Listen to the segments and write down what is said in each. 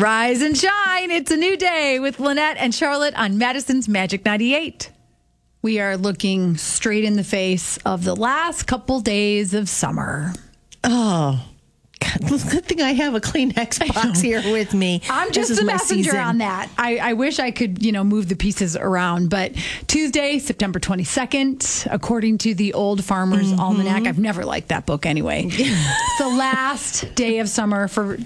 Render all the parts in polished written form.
Rise and shine. It's a new day with Lynette and Charlotte on Madison's Magic 98. We are looking straight in the face of the last couple days of summer. Oh, God, good thing I have a Kleenex box here with me. I'm just the messenger on that. I wish I could, move the pieces around. But Tuesday, September 22nd, according to the Old Farmer's Almanac, I've never liked that book anyway. It's the last day of summer for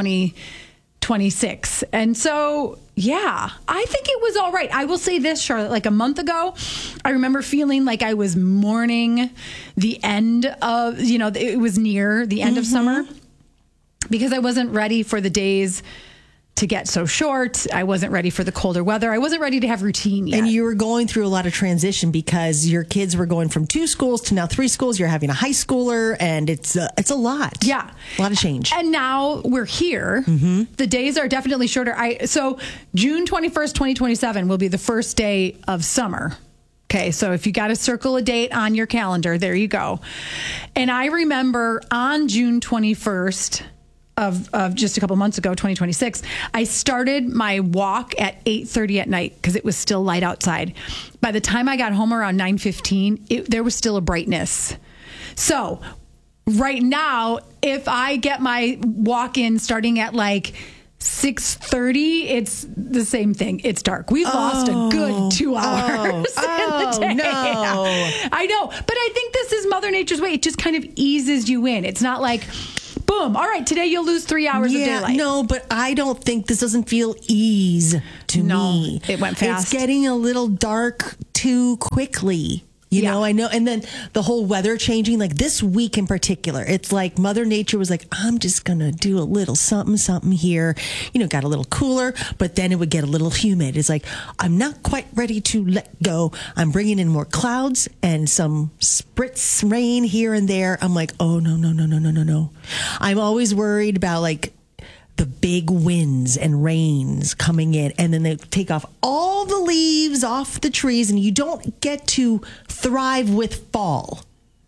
2026. And so, yeah, I think it was all right. I will say this, Charlotte, like a month ago, I remember feeling like I was mourning the end of, it was near the end of summer because I wasn't ready for the days to get so short. I wasn't ready for the colder weather. I wasn't ready to have routine yet. And you were going through a lot of transition because your kids were going from 2 schools to now 3 schools. You're having a high schooler, and it's a lot. Yeah. A lot of change. And now we're here. The days are definitely shorter. So June 21st, 2027 will be the first day of summer. Okay, so if you got to circle a date on your calendar, there you go. And I remember on June 21st, of just a couple months ago, 2026, I started my walk at 8:30 at night because it was still light outside. By the time I got home around 9:15, there was still a brightness. So right now, if I get my walk in starting at like 6:30, it's the same thing. It's dark. We've lost a good 2 hours in the day. No. I know, but I think this is Mother Nature's way. It just kind of eases you in. It's not like, boom, all right, today you'll lose 3 hours of daylight. No, but I don't think this doesn't feel ease to me. It went fast. It's getting a little dark too quickly. You know, I know. And then the whole weather changing, like this week in particular, it's like Mother Nature was like, I'm just going to do a little something here. Got a little cooler, but then it would get a little humid. It's like, I'm not quite ready to let go. I'm bringing in more clouds and some spritz rain here and there. I'm like, oh, no. I'm always worried about like the big winds and rains coming in, and then they take off all the leaves off the trees, and you don't get to thrive with fall.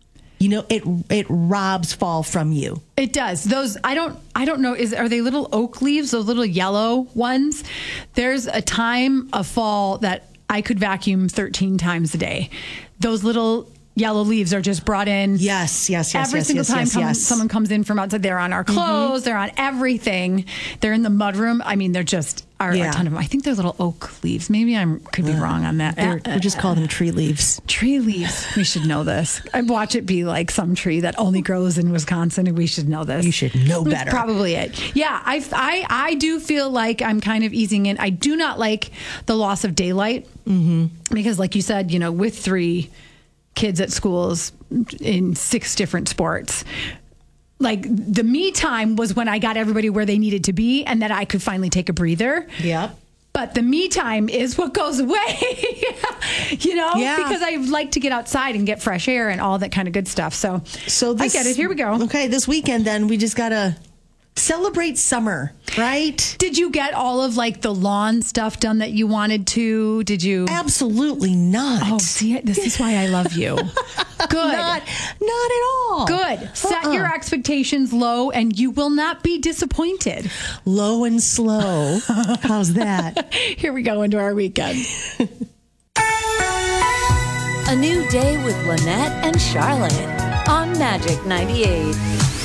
It robs fall from you. It does. Those I don't know. Are they little oak leaves? Those little yellow ones? There's a time of fall that I could vacuum 13 times a day. Those little yellow leaves are just brought in. Yes. Every single time someone comes in from outside, they're on our clothes, they're on everything. They're in the mudroom. I mean, they're just a ton of them. I think they're little oak leaves. Maybe I could be wrong on that. We just call them tree leaves. Tree leaves. We should know this. I watch it be like some tree that only grows in Wisconsin, and we should know this. You should know better. That's probably it. Yeah, I do feel like I'm kind of easing in. I do not like the loss of daylight because, like you said, with 3 kids at schools in 6 different sports. Like the me time was when I got everybody where they needed to be and that I could finally take a breather. Yeah. But the me time is what goes away, because I like to get outside and get fresh air and all that kind of good stuff. So I get it. Here we go. Okay. This weekend, then we just got to celebrate summer, right? Did you get all of like the lawn stuff done that you wanted to? Did you? Absolutely not. Oh, see, this is why I love you. Good. Not at all. Good. Set your expectations low and you will not be disappointed. Low and slow. How's that? Here we go into our weekend. A new day with Lynette and Charlotte on Magic 98.